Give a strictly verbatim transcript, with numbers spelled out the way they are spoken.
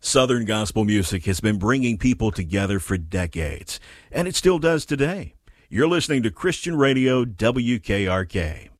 Southern gospel music has been bringing people together for decades, and it still does today. You're listening to Christian Radio W K R K.